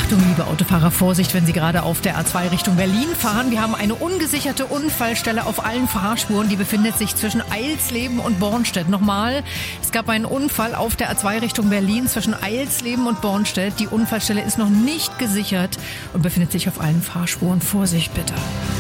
Achtung, liebe Autofahrer, Vorsicht, wenn Sie gerade auf der A2 Richtung Berlin fahren. Wir haben eine ungesicherte Unfallstelle auf allen Fahrspuren. Die befindet sich zwischen Eilsleben und Bornstedt. Nochmal, es gab einen Unfall auf der A2 Richtung Berlin zwischen Eilsleben und Bornstedt. Die Unfallstelle ist noch nicht gesichert und befindet sich auf allen Fahrspuren. Vorsicht bitte.